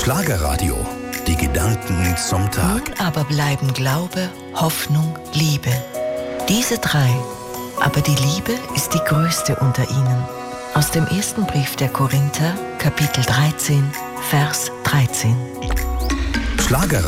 Schlagerradio. Die Gedanken zum Tag. Nun aber bleiben Glaube, Hoffnung, Liebe. Diese drei. Aber die Liebe ist die größte unter ihnen. Aus dem ersten Brief der Korinther, Kapitel 13, Vers 13. Schlager